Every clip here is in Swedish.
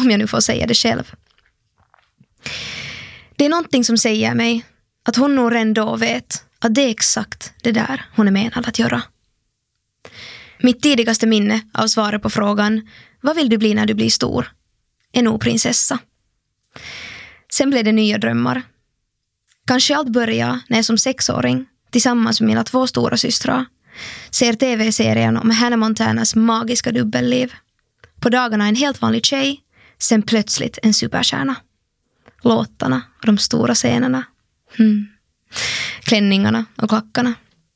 om jag nu får säga det själv. Det är någonting som säger mig att hon nog redan då vet att det är exakt det där hon är menad att göra. Mitt tidigaste minne av svaret på frågan vad vill du bli när du blir stor är nog prinsessa. Sen blev det nya drömmar. Kanske allt började när jag som 6-åring tillsammans med mina 2 stora systrar ser tv-serien om Hannah Montanas magiska dubbelliv. På dagarna en helt vanlig tjej, sen plötsligt en superstjärna. Låtarna och de stora scenerna. Klänningarna och klackarna.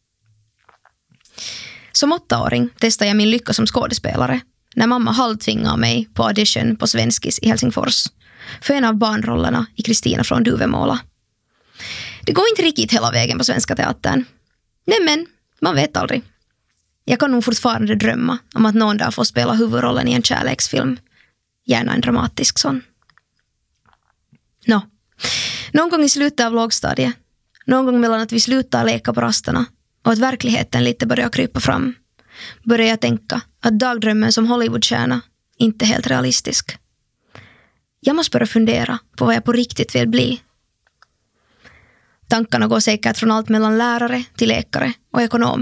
Som 8-åring testade jag min lycka som skådespelare när mamma halvtvingade mig på audition på Svenskis i Helsingfors för en av barnrollerna i Kristina från Duvemåla. Det går inte riktigt hela vägen på Svenska Teatern. Nej, men man vet aldrig. Jag kan nog fortfarande drömma om att någon dag få spela huvudrollen i en kärleksfilm. Gärna en dramatisk sån. Någon gång i slutet av lågstadiet, någon gång mellan att vi slutar leka på rasterna och att verkligheten lite börjar krypa fram, börjar jag tänka att dagdrömmen som Hollywoodstjärna inte är helt realistisk. Jag måste börja fundera på vad jag på riktigt vill bli. Tankarna går säkert från allt mellan lärare till läkare och ekonom.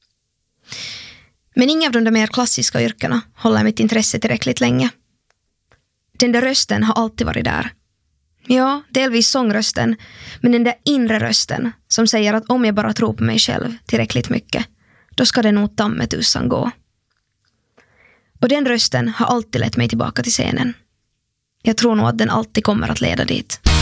Men inga av de mer klassiska yrkena håller mitt intresse tillräckligt länge. Den där rösten har alltid varit där. Ja, delvis sångrösten, men den där inre rösten som säger att om jag bara tror på mig själv tillräckligt mycket, då ska det nog ta med tusan gå. Och den rösten har alltid lett mig tillbaka till scenen. Jag tror nog att den alltid kommer att leda dit.